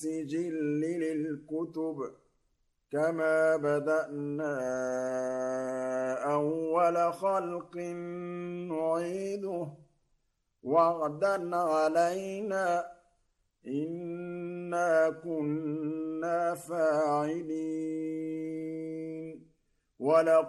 السجل للكتب كما بدأنا أول خلق نعيده وعدا علينا إنا كنا فاعلين ولقد